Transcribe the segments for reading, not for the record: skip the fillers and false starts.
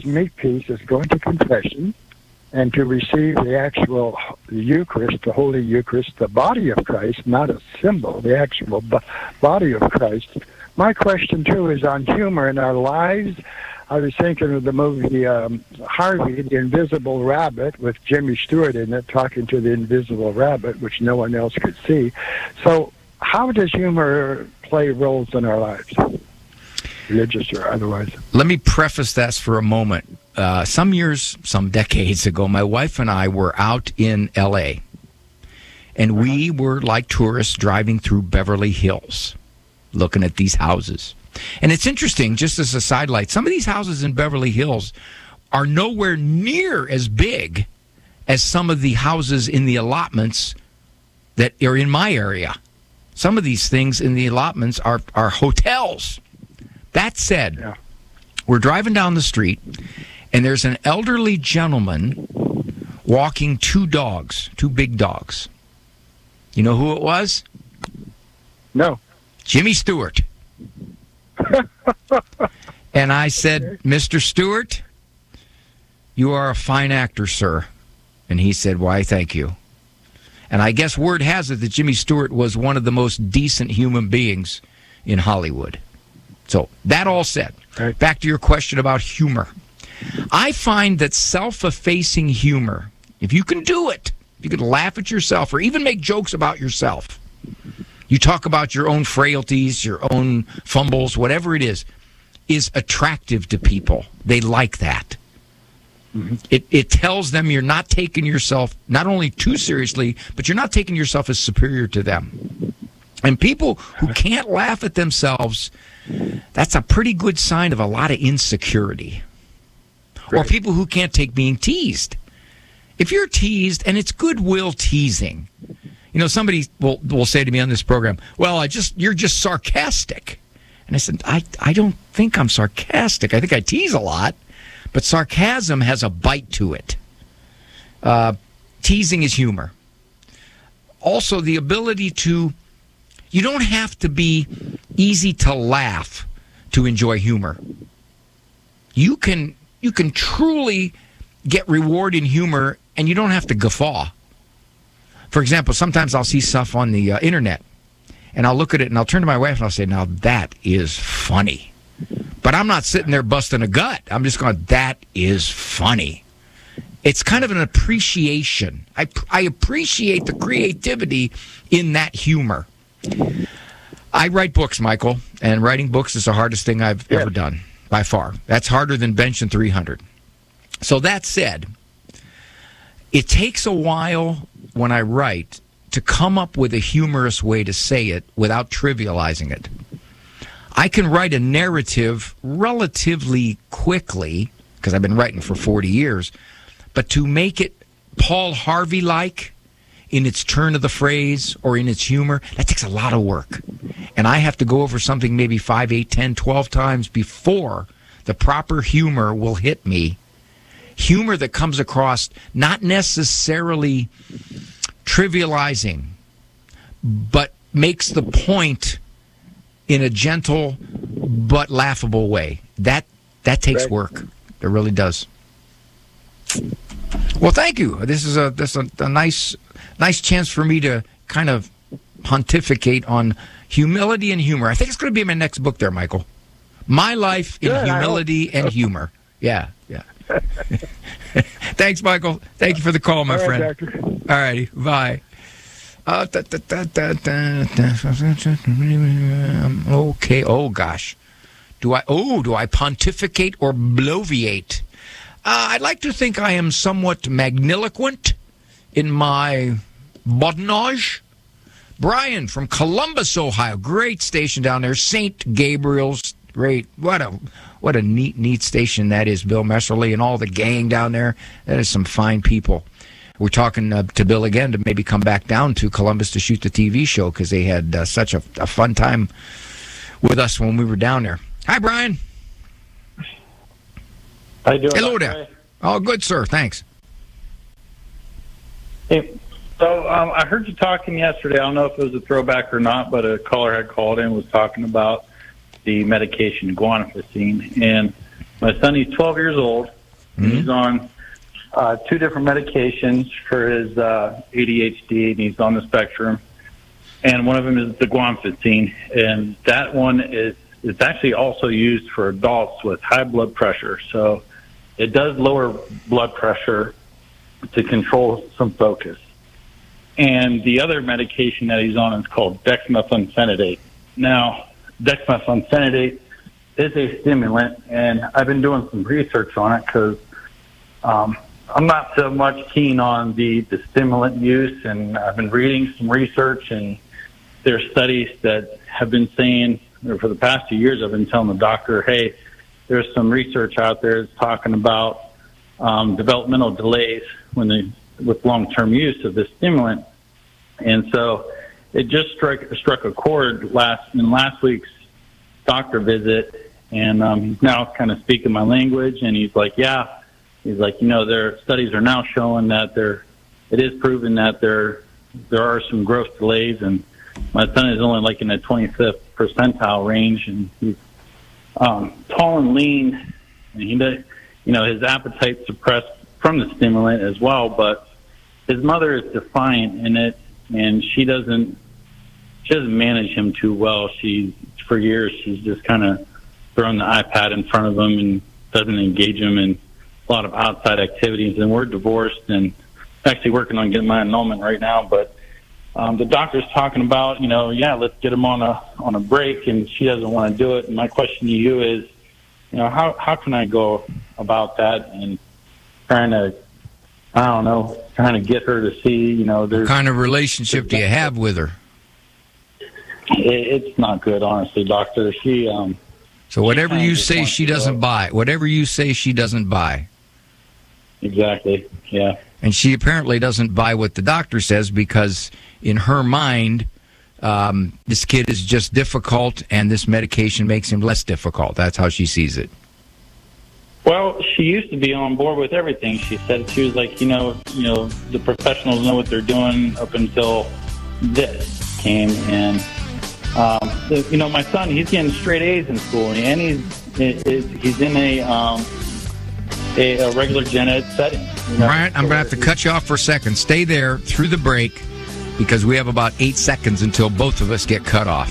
Makepeace is going to confession and to receive the actual Eucharist, the Holy Eucharist, the body of Christ, not a symbol, the actual body of Christ. My question, too, is on humor in our lives. I was thinking of the movie Harvey, The Invisible Rabbit, with Jimmy Stewart in it, talking to the invisible rabbit, which no one else could see. So how does humor play roles in our lives, religious or otherwise? Let me preface this for a moment. Some decades ago, my wife and I were out in L.A., and we were like tourists driving through Beverly Hills, looking at these houses. And it's interesting, just as a sidelight, some of these houses in Beverly Hills are nowhere near as big as some of the houses in the allotments that are in my area. Some of these things in the allotments are hotels. That said, we're driving down the street, and there's an elderly gentleman walking two big dogs. You know who it was? No. Jimmy Stewart. And I said, Mr. Stewart, you are a fine actor, sir. And he said, why, thank you. And I guess word has it that Jimmy Stewart was one of the most decent human beings in Hollywood. So that all said, back to your question about humor. I find that self-effacing humor, if you can do it, if you can laugh at yourself or even make jokes about yourself, you talk about your own frailties, your own fumbles, whatever it is attractive to people. They like that. Mm-hmm. It tells them you're not taking yourself not only too seriously, but you're not taking yourself as superior to them. And people who can't laugh at themselves, that's a pretty good sign of a lot of insecurity. Right. Or people who can't take being teased. If you're teased, and it's goodwill teasing, you know, somebody will say to me on this program, well, you're just sarcastic. And I said, I don't think I'm sarcastic. I think I tease a lot, but sarcasm has a bite to it. Teasing is humor. Also, the ability to, you don't have to be easy to laugh to enjoy humor. You can truly get reward in humor, and you don't have to guffaw. For example, sometimes I'll see stuff on the internet, and I'll look at it, and I'll turn to my wife, and I'll say, now that is funny. But I'm not sitting there busting a gut. I'm just going, that is funny. It's kind of an appreciation. I appreciate the creativity in that humor. I write books, Michael, and writing books is the hardest thing I've ever done, by far. That's harder than benching 300. So that said, it takes a while when I write to come up with a humorous way to say it without trivializing it. I can write a narrative relatively quickly, because I've been writing for 40 years, but to make it Paul Harvey-like in its turn of the phrase or in its humor, that takes a lot of work. And I have to go over something maybe 5, 8, 10, 12 times before the proper humor will hit me. Humor that comes across not necessarily trivializing, but makes the point in a gentle but laughable way. That takes work. It really does. Well, thank you. This is a nice chance for me to kind of pontificate on humility and humor. I think it's going to be my next book there, Michael. My Life in Humility and Humor. Yeah. Thanks, Michael. Thank you for the call, my friend. Doctor. All righty. Bye. Okay. Oh, gosh. Do I pontificate or bloviate? I'd like to think I am somewhat magniloquent in my badinage. Brian from Columbus, Ohio. Great station down there. St. Gabriel's. Great. What a neat station that is, Bill Messerly and all the gang down there. That is some fine people. We're talking to Bill again to maybe come back down to Columbus to shoot the TV show because they had such a fun time with us when we were down there. Hi, Brian. How you doing? Hello there. Oh, good, sir. Thanks. Hey, so I heard you talking yesterday. I don't know if it was a throwback or not, but a caller had called in and was talking about the medication guanfacine. And My son, he's 12 years old. Mm-hmm. He's on 2 different medications for his ADHD, and he's on the spectrum. And one of them is the guanfacine, and that one it's actually also used for adults with high blood pressure. So it does lower blood pressure to control some focus. And the other medication that he's on is called dexmethylphenidate. Now, dexmethylphenidate is a stimulant, and I've been doing some research on it because I'm not so much keen on the stimulant use, and I've been reading some research, and there's studies that have been saying, or for the past 2 years, I've been telling the doctor, hey, there's some research out there that's talking about developmental delays with long-term use of this stimulant. And so it just struck a chord in last week's doctor visit, and he's now kind of speaking my language, and he's like, their studies are now showing that it is proven that there are some growth delays, and my son is only like in the 25th percentile range, and he's tall and lean, and he does, his appetite's suppressed from the stimulant as well, but his mother is defiant in it, and she doesn't manage him too well. For years, she's just kind of throwing the iPad in front of him and doesn't engage him in a lot of outside activities, and we're divorced and actually working on getting my annulment right now, but the doctor's talking about, let's get him on a break, and she doesn't want to do it. And my question to you is, how can I go about that and trying to get her to see, what kind of relationship do you have with her? It's not good, honestly, doctor. So whatever you say, she doesn't buy. Whatever you say, she doesn't buy. Exactly, yeah. And she apparently doesn't buy what the doctor says because in her mind, this kid is just difficult and this medication makes him less difficult. That's how she sees it. Well, she used to be on board with everything. She said she was like, the professionals know what they're doing up until this came. And, my son, he's getting straight A's in school, and he's in a regular gen ed setting. Brian, I'm going to have to cut you off for a second. Stay there through the break because we have about 8 seconds until both of us get cut off.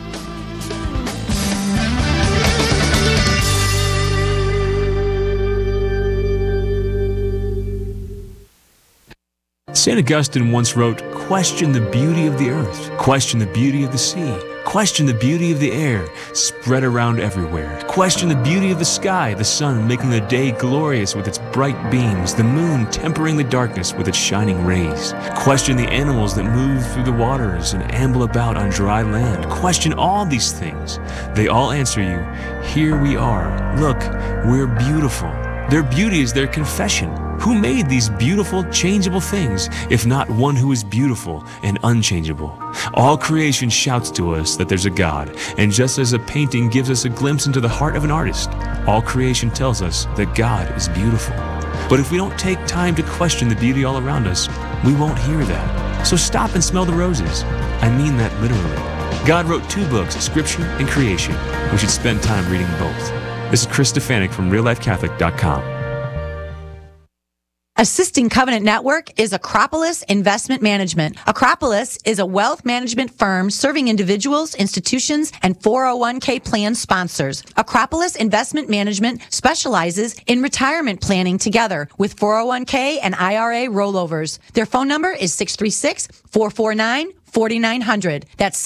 St. Augustine once wrote, "Question the beauty of the earth, question the beauty of the sea, question the beauty of the air, spread around everywhere. Question the beauty of the sky, the sun making the day glorious with its bright beams, the moon tempering the darkness with its shining rays. Question the animals that move through the waters and amble about on dry land. Question all these things. They all answer you, here we are. Look, we're beautiful. Their beauty is their confession. Who made these beautiful, changeable things, if not one who is beautiful and unchangeable? All creation shouts to us that there's a God, and just as a painting gives us a glimpse into the heart of an artist, all creation tells us that God is beautiful. But if we don't take time to question the beauty all around us, we won't hear that. So stop and smell the roses. I mean that literally. God wrote 2 books, Scripture and Creation. We should spend time reading both. This is Chris Stefanik from RealLifeCatholic.com. Assisting Covenant Network is Acropolis Investment Management. Acropolis is a wealth management firm serving individuals, institutions, and 401k plan sponsors. Acropolis Investment Management specializes in retirement planning together with 401k and IRA rollovers. Their phone number is 636-449-4900. That's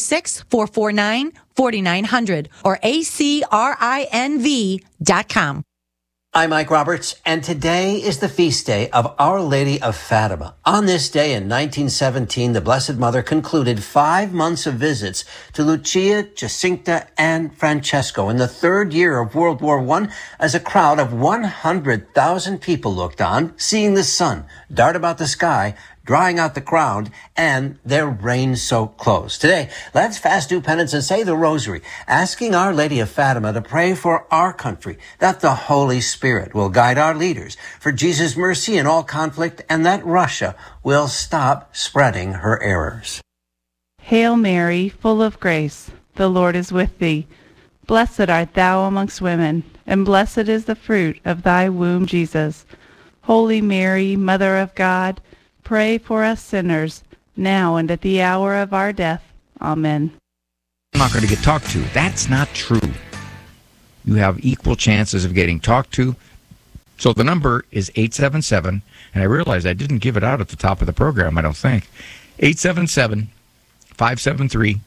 636-449-4900 or acrinv.com. I'm Mike Roberts, and today is the feast day of Our Lady of Fatima. On this day in 1917, the Blessed Mother concluded 5 months of visits to Lucia, Jacinta, and Francesco in the 3rd year of World War I as a crowd of 100,000 people looked on, seeing the sun dart about the sky, drying out the ground, and their rain-soaked clothes. Today, let's fast, do penance, and say the rosary, asking Our Lady of Fatima to pray for our country, that the Holy Spirit will guide our leaders, for Jesus' mercy in all conflict, and that Russia will stop spreading her errors. Hail Mary, full of grace, the Lord is with thee. Blessed art thou amongst women, and blessed is the fruit of thy womb, Jesus. Holy Mary, Mother of God, pray for us sinners, now and at the hour of our death. Amen. I'm not going to get talked to. That's not true. You have equal chances of getting talked to. So the number is 877, and I realized I didn't give it out at the top of the program, I don't think. 877-573-7825.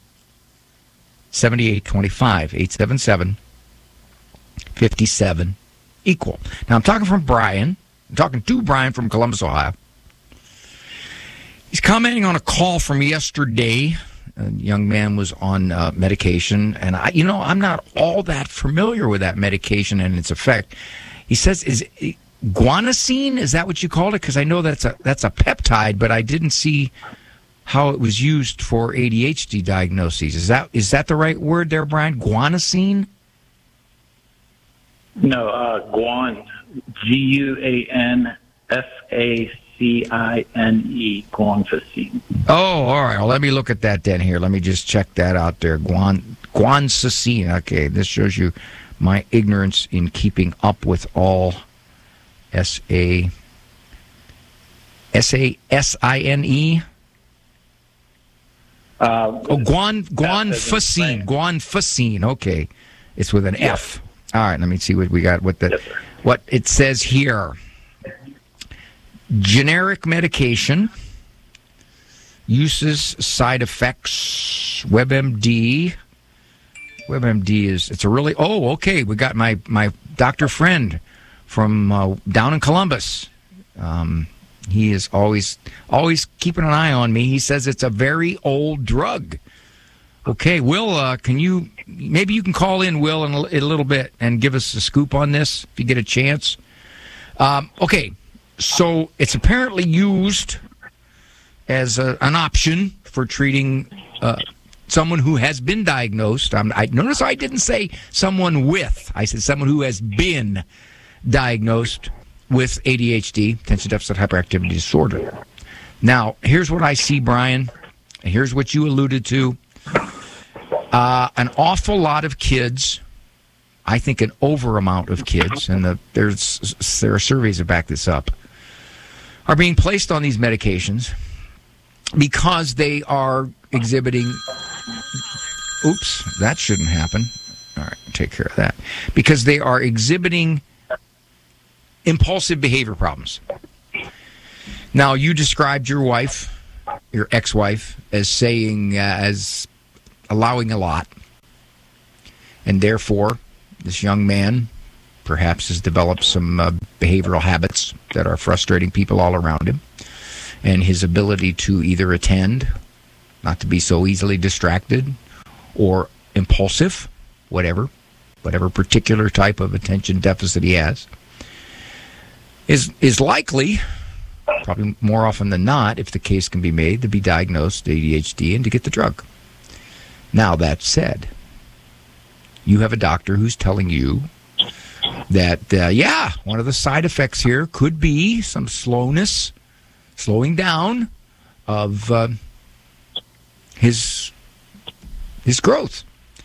877-57-EQUAL. Now, I'm talking from Brian. I'm talking to Brian from Columbus, Ohio. He's commenting on a call from yesterday. A young man was on medication, and I'm not all that familiar with that medication and its effect. He says, "Is guanosine? Is that what you called it? Because I know that's a peptide, but I didn't see how it was used for ADHD diagnoses. Is that the right word there, Brian? Guanosine? No, guan, Guancine, guanfacine. Oh, all right. Well, let me look at that then here. Let me just check that out there. Guancine. Okay, this shows you my ignorance in keeping up with all S-A-S-I-N-E. Guanfacine. Guanfacine. Okay, it's with an F. All right. Let me see what we got. What it says here. Generic medication. Uses, side effects. WebMD. WebMD it's a really. Oh, okay. We got my doctor friend from down in Columbus. He is always keeping an eye on me. He says it's a very old drug. Okay, Will, maybe you can call in, Will, in a little bit and give us a scoop on this if you get a chance. Okay, so it's apparently used as an option for treating someone who has been diagnosed. Notice I didn't say someone with. I said someone who has been diagnosed with ADHD, attention deficit hyperactivity disorder. Now, here's what I see, Brian. Here's what you alluded to. An awful lot of kids, I think an over amount of kids, and there are surveys that back this up, are being placed on these medications because they are exhibiting... Oops, that shouldn't happen. All right, take care of that. Because they are exhibiting impulsive behavior problems. Now, you described your wife, your ex-wife, as saying, as allowing a lot. And therefore, this young man perhaps has developed some behavioral habits that are frustrating people all around him. And his ability to either attend, not to be so easily distracted, or impulsive, whatever particular type of attention deficit he has, is likely, probably more often than not, if the case can be made, to be diagnosed ADHD and to get the drug. Now, that said, you have a doctor who's telling you that, one of the side effects here could be some slowing down of his growth.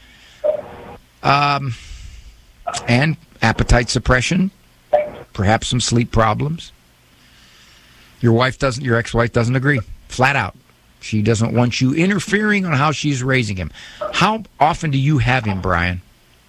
And appetite suppression, perhaps some sleep problems. Your ex-wife doesn't agree, flat out. She doesn't want you interfering on how she's raising him. How often do you have him, Brian?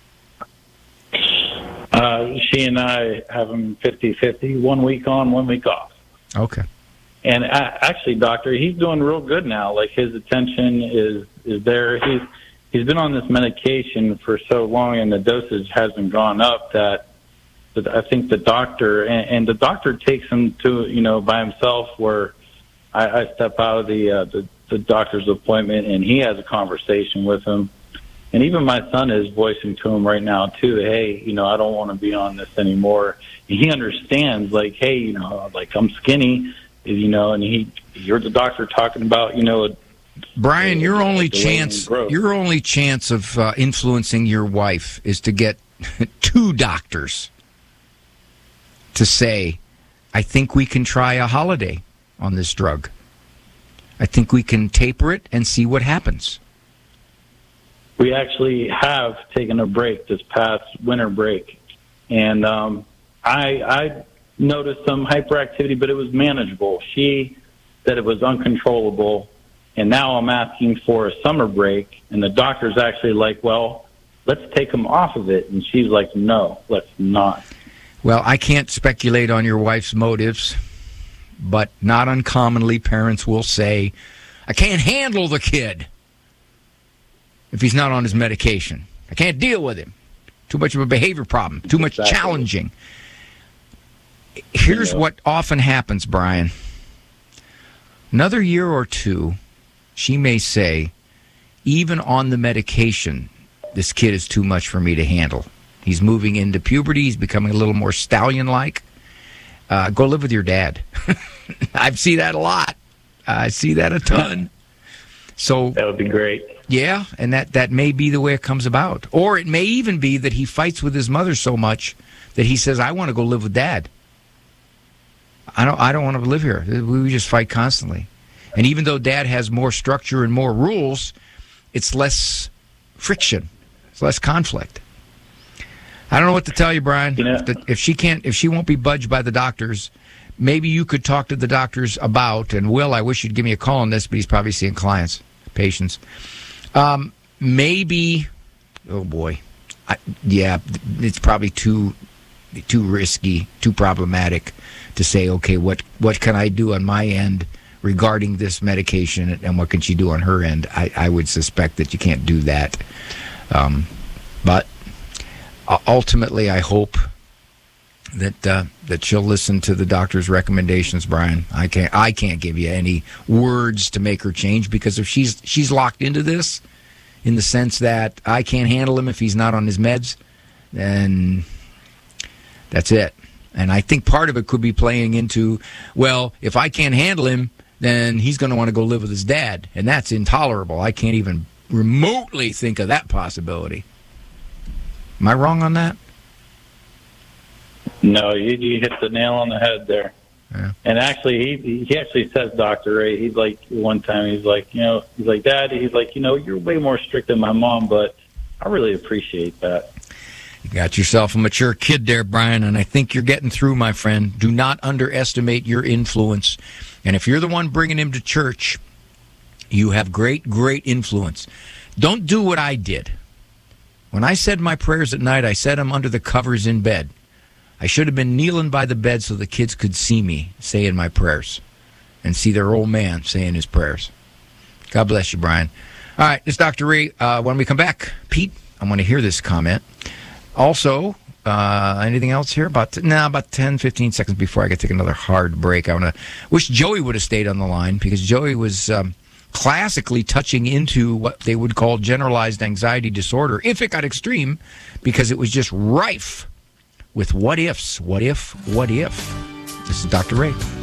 She and I have him 50-50, 1 week on, 1 week off. Okay. And actually, doctor, he's doing real good now. Like, his attention is there. He's been on this medication for so long, and the dosage hasn't gone up that I think the doctor, and the doctor takes him to, by himself, where I step out of the doctor's appointment, and he has a conversation with him. And even my son is voicing to him right now, too, hey, I don't want to be on this anymore. And he understands, like, hey, like, I'm skinny, and you're the doctor talking about, Brian, your only chance of influencing your wife is to get two doctors to say, I think we can try a holiday on this drug. I think we can taper it and see what happens. We actually have taken a break this past winter break, And I noticed some hyperactivity, but it was manageable. She said it was uncontrollable, and now I'm asking for a summer break, and the doctor's actually like, well, let's take him off of it. And she's like, no, let's not. Well, I can't speculate on your wife's motives, but not uncommonly parents will say, I can't handle the kid if he's not on his medication. I can't deal with him. Too much of a behavior problem. Too much challenging. Here's what often happens, Brian. Another year or two, she may say, even on the medication, this kid is too much for me to handle. He's moving into puberty. He's becoming a little more stallion-like. Go live with your dad. I see that a lot. I see that a ton. So that would be great. Yeah, and that may be the way it comes about. Or it may even be that he fights with his mother so much that he says, I want to go live with Dad. I don't want to live here. We just fight constantly. And even though Dad has more structure and more rules, it's less friction. It's less conflict. I don't know what to tell you, Brian. If she won't be budged by the doctors, maybe you could talk to the doctors about, and Will, I wish you'd give me a call on this, but he's probably seeing patients. Maybe, oh boy, it's probably too risky, too problematic to say, okay, what can I do on my end regarding this medication, and what can she do on her end? I would suspect that you can't do that. But ultimately, I hope that she'll listen to the doctor's recommendations, Brian. I can't give you any words to make her change, because if she's locked into this, in the sense that I can't handle him if he's not on his meds, then that's it. And I think part of it could be playing into, well, if I can't handle him, then he's going to want to go live with his dad, and that's intolerable. I can't even remotely think of that possibility. Am I wrong on that? No, you hit the nail on the head there. Yeah. And actually, he actually says, Dr. Ray, he's like, one time, he's like, Dad, he's like, you're way more strict than my mom, but I really appreciate that. You got yourself a mature kid there, Brian, and I think you're getting through, my friend. Do not underestimate your influence. And if you're the one bringing him to church, you have great, great influence. Don't do what I did. When I said my prayers at night, I said them under the covers in bed. I should have been kneeling by the bed so the kids could see me saying my prayers and see their old man saying his prayers. God bless you, Brian. All right, this is Dr. Ray. When we come back, Pete, I want to hear this comment. Also, anything else here? About 10, 15 seconds before I get to take another hard break. I want to wish Joey would have stayed on the line, because Joey was classically touching into what they would call generalized anxiety disorder, if it got extreme, because it was just rife with what ifs. What if? What if? This is Dr. Ray.